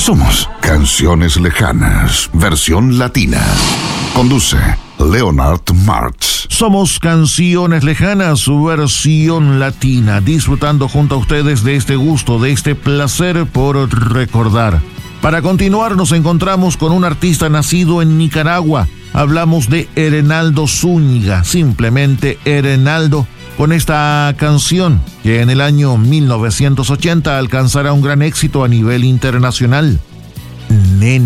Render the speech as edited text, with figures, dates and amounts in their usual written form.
Somos Canciones Lejanas, versión latina. Conduce Leonard Martz. Somos Canciones Lejanas, versión latina, disfrutando junto a ustedes de este gusto, de este placer por recordar. Para continuar nos encontramos con un artista nacido en Nicaragua. Hablamos de Herenaldo Zúñiga, simplemente Herenaldo, con esta canción que en el año 1980 alcanzará un gran éxito a nivel internacional. Nena.